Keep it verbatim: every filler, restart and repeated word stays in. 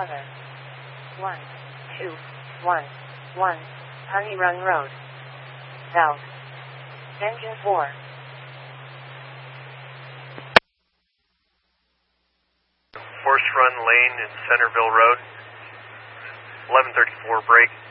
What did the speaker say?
Father. one two one one, Honey Run Road. Belt. Engine four. Force Run Lane in Centerville Road. eleven thirty-four break.